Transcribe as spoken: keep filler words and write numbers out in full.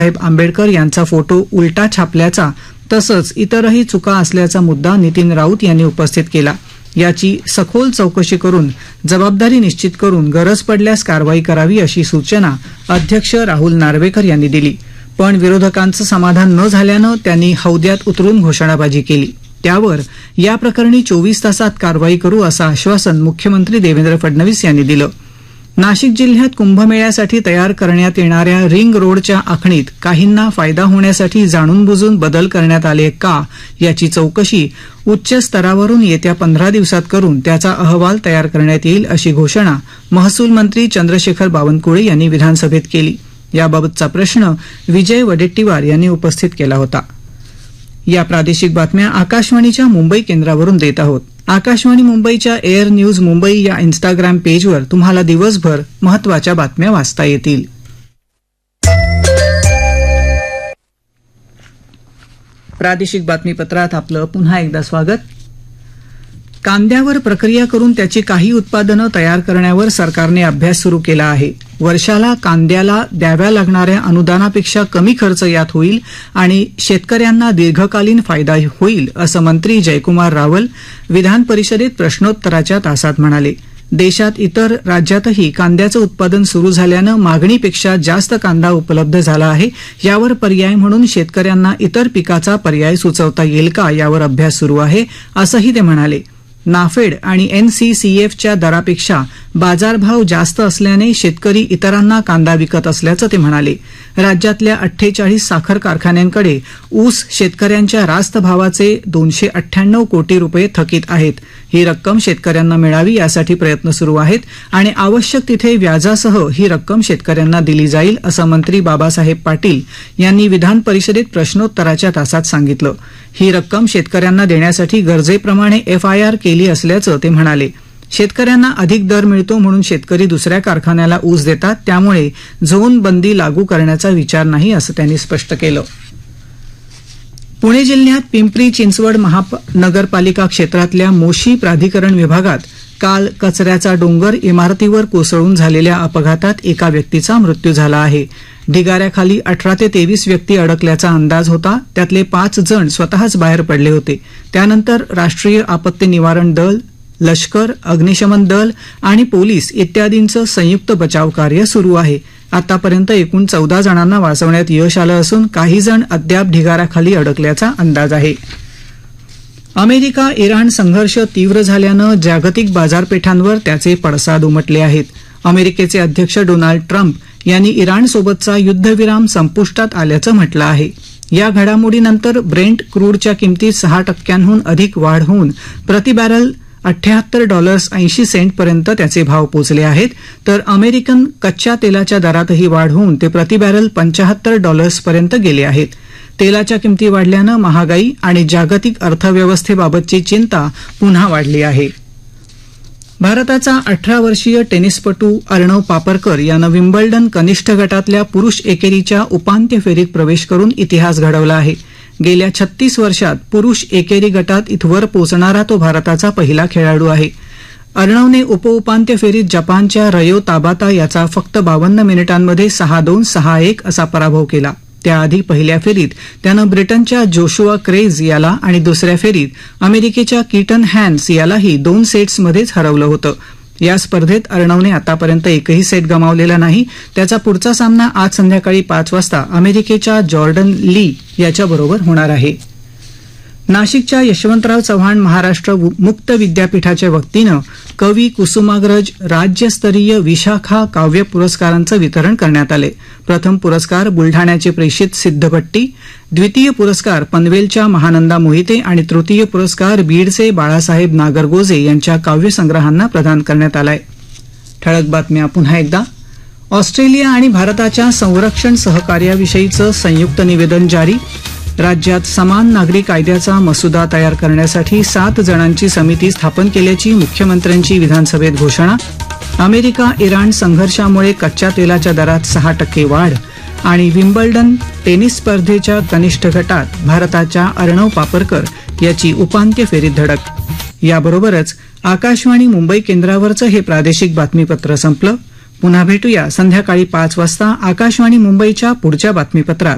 बाबासाहेब आंबेडकर यांचा फोटो उलटा छापल्याचा तसंच इतरही चुका असल्याचा मुद्दा नितीन राऊत यांनी उपस्थित केला. याची सखोल चौकशी करून जबाबदारी निश्चित करून गरज पडल्यास कारवाई करावी अशी सूचना अध्यक्ष राहुल नार्वेकर यांनी दिली. पण विरोधकांचं समाधान न झाल्यानं त्यांनी हौद्यात उतरून घोषणाबाजी केली. त्यावर या प्रकरणी चोवीस तासात कारवाई करू असं आश्वासन मुख्यमंत्री देवेंद्र फडणवीस यांनी दिलं. नाशिक जिल्ह्यात कुंभमेळ्यासाठी तयार करण्यात येणाऱ्या रिंग रोडच्या आखणीत काहींना फायदा होण्यासाठी जाणून बुजून बदल करण्यात आले का याची चौकशी उच्च स्तरावरून येत्या पंधरा दिवसात करून त्याचा अहवाल तयार करण्यात येईल अशी घोषणा महसूल मंत्री चंद्रशेखर बावनकुळे यांनी विधानसभेत केली. याबाबतचा प्रश्न विजय वडेट्टीवार यांनी उपस्थित केला होता. या प्रादेशिक बातम्या आकाशवाणीच्या मुंबई केंद्रावरून देत आहोत. आकाशवाणी मुंबईच्या एअर न्यूज मुंबई या इन्स्टाग्राम पेजवर तुम्हाला दिवसभर महत्त्वाच्या बातम्या वाचता येतील. प्रादेशिक बातमीपत्रात आपलं पुन्हा एकदा स्वागत. कांद्यावर प्रक्रिया करून त्याची काही उत्पादनं तयार करण्यावर सरकारने अभ्यास सुरू केला आहे. वर्षाला कांद्याला द्याव्या लागणाऱ्या अनुदानापेक्षा कमी खर्च यात होईल आणि शेतकऱ्यांना दीर्घकालीन फायदा होईल असं मंत्री जयकुमार रावल विधान परिषदेत प्रश्नोत्तराच्या तासात म्हणाले. देशात इतर राज्यातही कांद्याचं उत्पादन सुरू झाल्यानं मागणीपेक्षा जास्त कांदा उपलब्ध झाला आहे. यावर पर्याय म्हणून शेतकऱ्यांना इतर पिकाचा पर्याय सुचवता येईल का यावर अभ्यास सुरू आहे असंही ते म्हणाले. नाफेड आणि एनसीसीएफच्या दरापेक्षा बाजारभाव जास्त असल्याने शेतकरी इतरांना कांदा विकत असल्याचं ते म्हणाले. राज्यातल्या अठ्ठेचाळीस साखर कारखान्यांकडे ऊस शेतकऱ्यांच्या रास्त भावाचे दोनशे अठ्ठ्याण्णव कोटी रुपये थकीत आहेत. ही रक्कम शेतकऱ्यांना मिळावी यासाठी प्रयत्न सुरू आहेत आणि आवश्यक तिथे व्याजासह ही रक्कम शेतकऱ्यांना दिली जाईल असं मंत्री बाबासाहेब पाटील यांनी विधान परिषदेत प्रश्नोत्तराच्या तासात सांगितलं. ही रक्कम शेतकऱ्यांना देण्यासाठी गरजेप्रमाणे एफआयआर केली असल्याचं ते म्हणाले. शेतकऱ्यांना अधिक दर मिळतो म्हणून शेतकरी दुसऱ्या कारखान्याला ऊस देतात, त्यामुळे झोन बंदी लागू करण्याचा विचार नाही असं त्यांनी स्पष्ट केलं. पुणे जिल्ह्यात पिंपरी चिंचवड महानगरपालिका क्षेत्रातल्या मोशी प्राधिकरण विभागात काल कचऱ्याचा डोंगर इमारतीवर कोसळून झालेल्या अपघातात एका व्यक्तीचा मृत्यू झाला आहे. ढिगाऱ्याखाली अठरा ते तेवीस व्यक्ती अडकल्याचा अंदाज होता. त्यातले पाच जण स्वतःच बाहेर पडले होते. त्यानंतर राष्ट्रीय आपत्ती निवारण दल, लष्कर, अग्निशमन दल आणि पोलीस इत्यादींचं संयुक्त बचाव कार्य सुरू आहे. आतापर्यंत एकूण चौदा जणांना वाचवण्यात यश आलं असून काही जण अद्याप ढिगाऱ्याखाली अडकल्याचा अंदाज आहे. अमेरिका इराण संघर्ष तीव्र झाल्यानं जागतिक बाजारपेठांवर त्याचे पडसाद उमटले आहेत. अमेरिकेचे अध्यक्ष डोनाल्ड ट्रम्प यांनी इराणसोबतचा युद्धविराम संपुष्टात आल्याचं म्हटलं आहे. या घडामोडीनंतर ब्रेंट क्रूडच्या किमतीत सहा टक्क्यांहून अधिक वाढ होऊन प्रति बॅरल अठ्ठ्याहत्तर डॉलर्स ऐंशी सेंटपर्यंत त्याचे भाव पोचले आहेत. तर अमेरिकन कच्च्या तेलाच्या दरातही वाढ होऊन ते प्रति बॅरल पंचाहत्तर डॉलर्सपर्यंत गेले आहेत. तेलाच्या किमती वाढल्यानं महागाई आणि जागतिक अर्थव्यवस्थेबाबतची चिंता पुन्हा वाढली आहे. भारताचा अठरा वर्षीय टेनिसपटू अर्णव पापरकर यानं विम्बल्डन कनिष्ठ गटातल्या पुरुष एकेरीच्या उपांत्य फेरीत प्रवेश करून इतिहास घडवला आहे. गेल्या छत्तीस वर्षात पुरुष एकेरी गटात इथवर पोचणारा तो भारताचा पहिला खेळाडू आहे. अर्णवने उपउपांत्य फेरीत जपानच्या रयो ताबाता याचा फक्त बावन्न मिनिटांमध्ये सहा दोन सहा एक असा पराभव केला. त्याआधी पहिल्या फेरीत त्यानं ब्रिटनच्या जोशुआ क्रेझ याला आणि दुसऱ्या फेरीत अमेरिकेच्या कीटन हॅन्स यालाही दोन सेट्समध्येच हरवलं होतं. या स्पर्धेत अर्णवने आतापर्यंत एकही सेट गमावलेला नाही. त्याचा पुढचा सामना आज संध्याकाळी पाच वाजता अमेरिकेच्या जॉर्डन ली याच्याबरोबर होणार आहे. नाशिकच्या यशवंतराव चव्हाण महाराष्ट्र मुक्त विद्यापीठाच्या वतीनं कवी कुसुमाग्रज राज्यस्तरीय विशाखा काव्य पुरस्कारांचं वितरण करण्यात आले. प्रथम पुरस्कार बुलढाण्याचे प्रेषित सिद्धभट्टी, द्वितीय पुरस्कार पनवेलच्या महानंदा मोहिते आणि तृतीय पुरस्कार बीडचे बाळासाहेब नागरगोजे यांच्या काव्यसंग्रहांना प्रदान करण्यात आलाय. ठळक बातम्या पुन्हा एकदा. ऑस्ट्रेलिया आणि भारताच्या संरक्षण सहकार्याविषयीचं संयुक्त निवेदन जारी. राज्यात समान नागरी कायद्याचा मसुदा तयार करण्यासाठी सात जणांची समिती स्थापन केल्याची मुख्यमंत्र्यांची विधानसभेत घोषणा. अमेरिका इराण संघर्षामुळे कच्च्या तेलाच्या दरात सहा टक्के वाढ आणि विम्बल्डन टेनिस स्पर्धेच्या कनिष्ठ गटात भारताच्या अर्णव पापरकर याची उपांत्य फेरीत धडक. याबरोबरच आकाशवाणी मुंबई केंद्रावरचं हे प्रादेशिक बातमीपत्र संपलं. पुन्हा भेटूया संध्याकाळी पाच वाजता आकाशवाणी मुंबईच्या पुढच्या बातमीपत्रात.